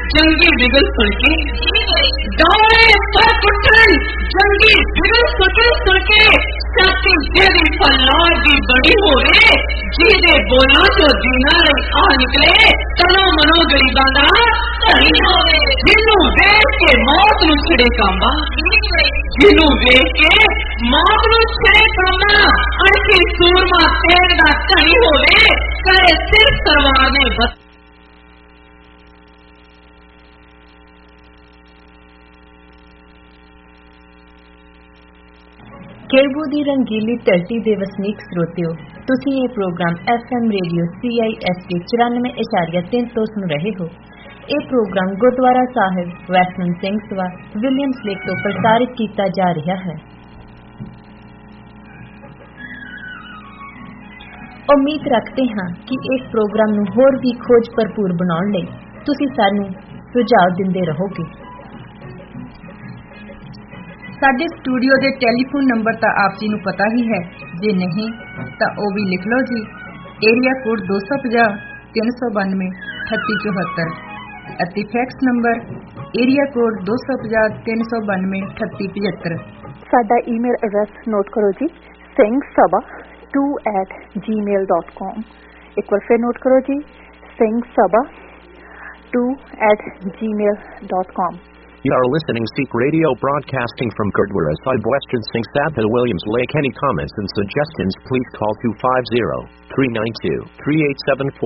जंगी बिगल सुन के दौड़े पर उठन जंगी बिगल सुन के छाती जेदी फलार दी बड़ी होवे जी दे बोला जो दीना आ निकले तनो मनो गरीबां दा धनी होवे जिन्नू वेख के मौत नू छिड़े कांबा जिन्नू वेख के मौत नू छिड़े कांबा अणकी सूरमा तेग दा धनी होवे करे सिर्फ तलवार ने बस केबू दी रंगीली धरती दे वसनीक श्रोतियो तुसीं ये प्रोग्राम FM रेडियो CISK 94.3 तो सुन रहे हो। ये प्रोग्राम गुरुद्वारा साहिब वैष्णव सिंह सभा विलियम्स लेक तो प्रसारित किया जा रहा है। उम्मीद रखते हैं कि इस प्रोग्राम नूं होर भी खोज भरपूर बनाउण लई तुसीं सानूं सुझाव दिंदे रहोगे। साडे स्टूडियो दे टैलीफोन नंबर तां आप जी नूं पता ही है, जे नहीं तां ओ भी लिख लो जी। एरिया कोड 250 392 3874 अते फैक्स नंबर एरिया कोड 250 392 3875। साडा ईमेल एड्रैस नोट करो जी singhsabha2@gmail.com। एक बार फिर नोट करो जी singhsabha2@gmail.com। You are listening Sikh Radio broadcasting from Gurdwara Sahib Western Singh Sabha Williams Lake. Any comments and suggestions please call 250-392-3874